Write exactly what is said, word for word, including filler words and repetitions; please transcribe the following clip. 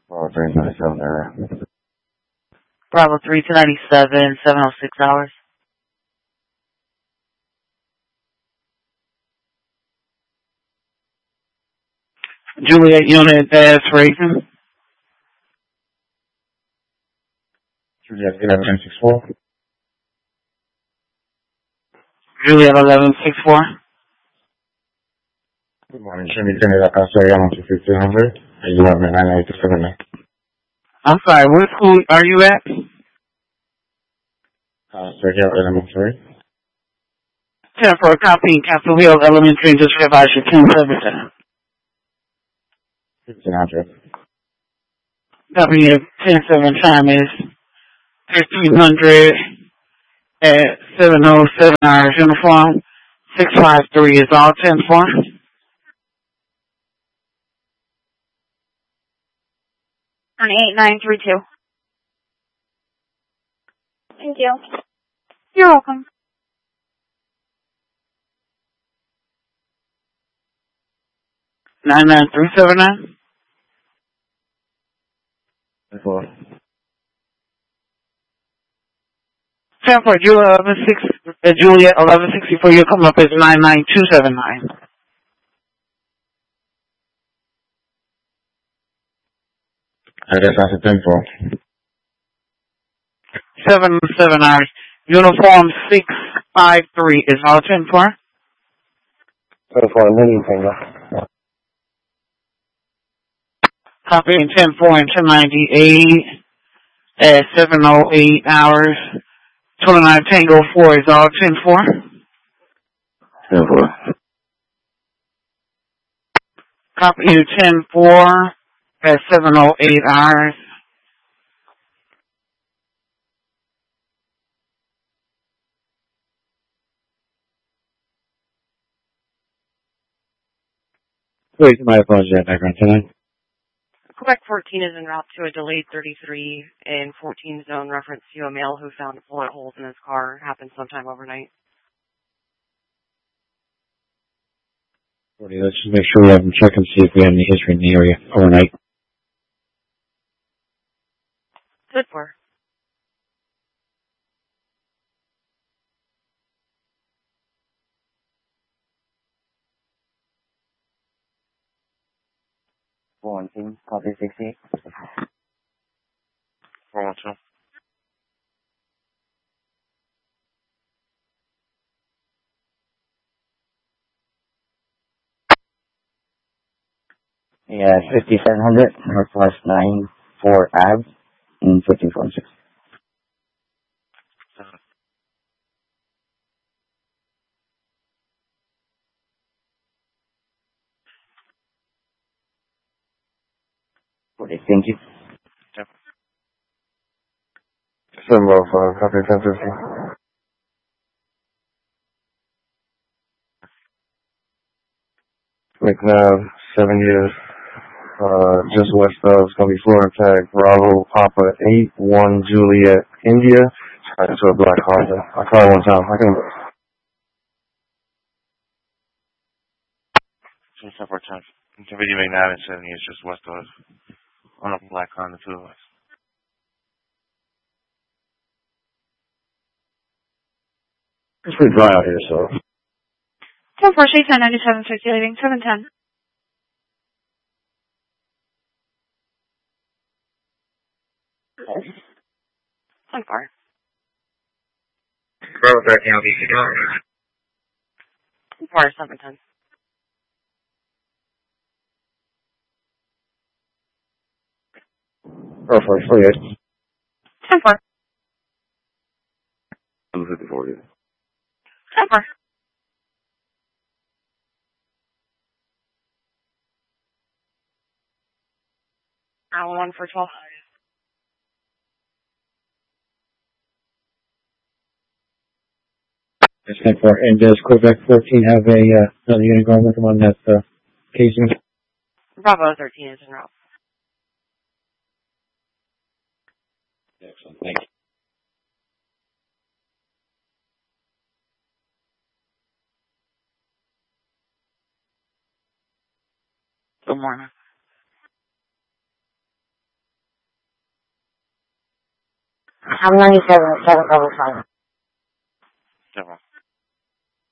Oh, three ninety-seven area. Bravo three two ninety-seven, seven oh six hours. Juliet unit as racing. Juliet eleven six four. Juliet eleven six four. Good morning, Jimmy. Tiene la casa de Yamaha fifteen hundred. You have me nine eight seven nine. I'm sorry, what school are you at? Uh, Sergio Elementary. ten for a copy, Capitol Hill Elementary, District Advisor ten seventeen. fifteen hundred. Copy of ten seven time is fifteen hundred at seven oh seven hours uniform. six five three is all ten four. On eight nine three two. Thank you. You're welcome. nine nine three seven nine. Four. ten for Juliet eleven six, uh, Juliet eleven sixty four. You'll come up as nine nine two seven nine. I guess that's a ten four. seven seven hours. Uniform six five three is all ten four. So for a million finger. Copy in ten four and ten ninety-eight at seven oh eight hours. twenty-nine Tango four is all ten four. ten four. Copy in ten four at seven oh eight hours. Wait, my apologies, background tonight. Quebec fourteen is en route to a delayed thirty-three in fourteen zone reference to a male who found bullet holes in his car. Happened sometime overnight. forty, let's just make sure we have them check and see if we have any history in the area overnight. Good for. four one two, copy sixty-eight. four one two. Yeah, fifty-seven hundred, Northwest nine four Ave, in fifteen forty-six. forty, thank you. Yep. Symbol for copy ten fifty. McNabb, seven years, uh, just west of, it's gonna be Florida Tag, Bravo, Papa, eight, one, Juliet, India. I just saw a black Honda. I tried one time. I can. Some separate times. Video McNabb at seven years, just west of us. On a black Honda, two of us. It's pretty dry out here, so. ten four, sheet ten ninety-seven, circulating, seven ten. So far. Bravo thirteen, I'll be secure. So far, seven ten. Bravo forty-eight. ten four. I'm fifty-four, yeah. ten four. Hour one for twelve. That's ten four. And does Quebec fourteen have a, uh, another unit going with them on that, uh, casing? Bravo thirteen is en route. Excellent, thank you. Good morning. I'm ninety-seven, seven double five. seven.